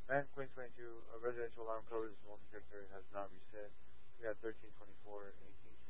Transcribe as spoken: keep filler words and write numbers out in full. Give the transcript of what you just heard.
Man, twenty twenty-two, a residential alarm code is multi-sector has not reset. We had thirteen twenty-four, eighteen